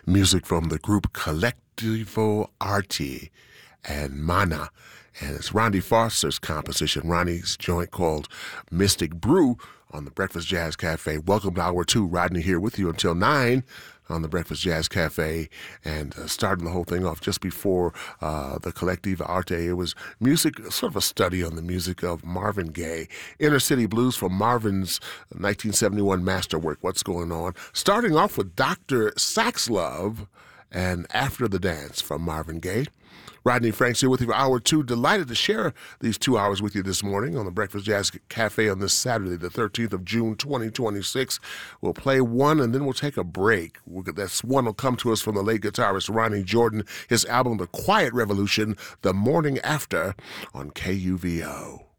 Music from the group Collectivo Arti and Mana. And it's Ronnie Foster's composition, Ronnie's joint called Mystic Brew on the Breakfast Jazz Cafe. Welcome to Hour 2. Rodney here with you until 9 on the Breakfast Jazz Cafe, and starting the whole thing off just before the Collective Arte. It was music, sort of a study on the music of Marvin Gaye. Inner City Blues from Marvin's 1971 masterwork, What's Going On. Starting off with Dr. Saxlove and After the Dance from Marvin Gaye. Rodney Franks here with you for Hour 2. Delighted to share these 2 hours with you this morning on the Breakfast Jazz Cafe on this Saturday, the 13th of June, 2026. We'll play one and then we'll take a break. That's one will come to us from the late guitarist Ronnie Jordan, his album The Quiet Revolution, The Morning After on KUVO.